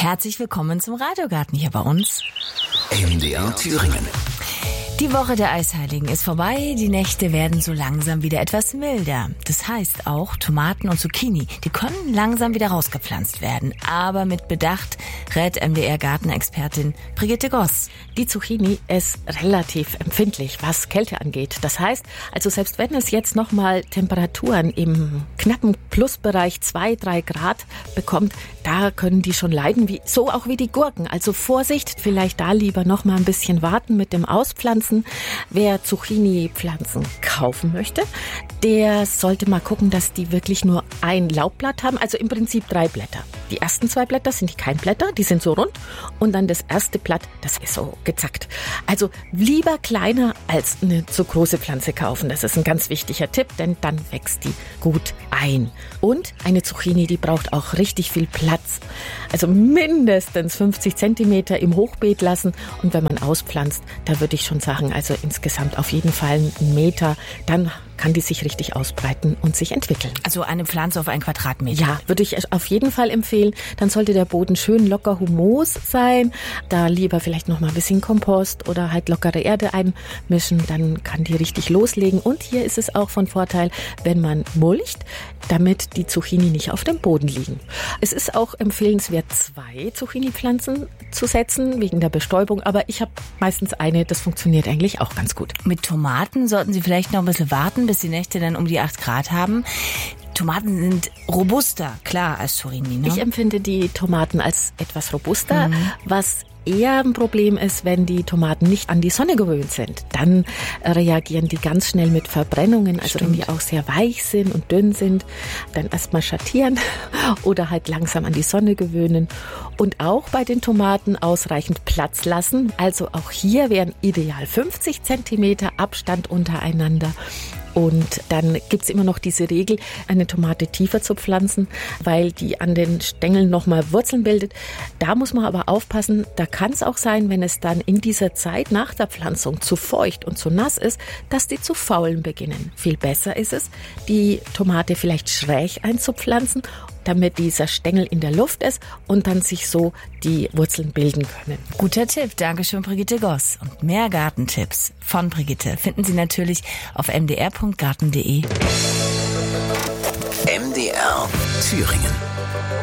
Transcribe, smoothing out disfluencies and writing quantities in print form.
Herzlich willkommen zum Radiogarten hier bei uns. MDR Thüringen. Die Woche der Eisheiligen ist vorbei, die Nächte werden so langsam wieder etwas milder. Das heißt auch, Tomaten und Zucchini, die können langsam wieder rausgepflanzt werden. Aber mit Bedacht rät MDR-Gartenexpertin Brigitte Goss. Die Zucchini ist relativ empfindlich, was Kälte angeht. Das heißt, also selbst wenn es jetzt nochmal Temperaturen im knappen Plusbereich 2-3 Grad bekommt, da können die schon leiden, so auch wie die Gurken. Also Vorsicht, vielleicht da lieber nochmal ein bisschen warten mit dem Auspflanzen. Wer Zucchini-Pflanzen kaufen möchte, der sollte mal gucken, dass die wirklich nur ein Laubblatt haben, also im Prinzip 3 Blätter. Die ersten 2 Blätter sind die Keimblätter, die sind so rund, und dann das erste Blatt, das ist so gezackt. Also lieber kleiner als eine zu große Pflanze kaufen. Das ist ein ganz wichtiger Tipp, denn dann wächst die gut ein. Und eine Zucchini, die braucht auch richtig viel Platz. Also mindestens 50 Zentimeter im Hochbeet lassen, und wenn man auspflanzt, da würde ich schon sagen, also insgesamt auf jeden Fall 1 Meter, dann kann die sich richtig ausbreiten und sich entwickeln. Also eine Pflanze auf 1 Quadratmeter? Ja, würde ich auf jeden Fall empfehlen. Dann sollte der Boden schön locker humus sein. Da lieber vielleicht noch mal ein bisschen Kompost oder halt lockere Erde einmischen. Dann kann die richtig loslegen. Und hier ist es auch von Vorteil, wenn man mulcht, damit die Zucchini nicht auf dem Boden liegen. Es ist auch empfehlenswert, 2 Zucchini-Pflanzen zu setzen, wegen der Bestäubung. Aber ich habe meistens eine, das funktioniert eigentlich auch ganz gut. Mit Tomaten sollten Sie vielleicht noch ein bisschen warten, bis die Nächte dann um die 8 Grad haben. Tomaten sind robuster, klar, als Zucchini, ne? Ich empfinde die Tomaten als etwas robuster, was eher ein Problem ist, wenn die Tomaten nicht an die Sonne gewöhnt sind. Dann reagieren die ganz schnell mit Verbrennungen. Also wenn die auch sehr weich sind und dünn sind, dann erstmal schattieren oder halt langsam an die Sonne gewöhnen. Und auch bei den Tomaten ausreichend Platz lassen. Also auch hier wären ideal 50 Zentimeter Abstand untereinander. Und dann gibt's immer noch diese Regel, eine Tomate tiefer zu pflanzen, weil die an den Stängeln nochmal Wurzeln bildet. Da muss man aber aufpassen, da kann es auch sein, wenn es dann in dieser Zeit nach der Pflanzung zu feucht und zu nass ist, dass die zu faulen beginnen. Viel besser ist es, die Tomate vielleicht schräg einzupflanzen, damit dieser Stängel in der Luft ist und dann sich so die Wurzeln bilden können. Guter Tipp, Dankeschön Brigitte Goss. Und mehr Gartentipps von Brigitte finden Sie natürlich auf mdr.garten.de. MDR Thüringen.